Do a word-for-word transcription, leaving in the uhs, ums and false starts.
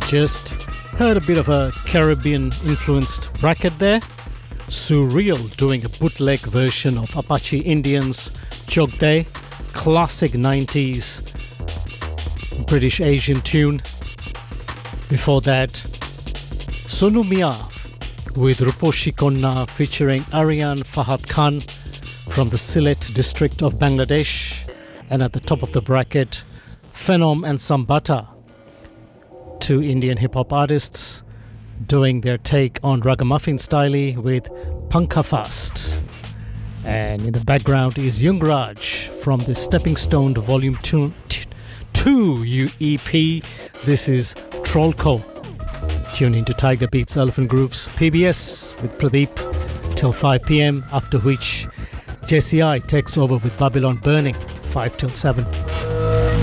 just heard a bit of a Caribbean influenced bracket there. Surreal doing a bootleg version of Apache Indians' Chok Day, classic nineties British Asian tune. Before that, Sonu Miav with Ruposhi Konna featuring Aryan Fahad Khan from the Sylhet district of Bangladesh. And at the top of the bracket, Phenom and Sambata, two Indian hip-hop artists doing their take on Ragamuffin Style with Pankha Fast. And in the background is Young Raj from the Stepping Stone Volume two, two U E P. This is Trollco. Tune into Tiger Beats Elephant Grooves P B S with Pradeep till five p.m, after which J C I takes over with Babylon Burning five till seven.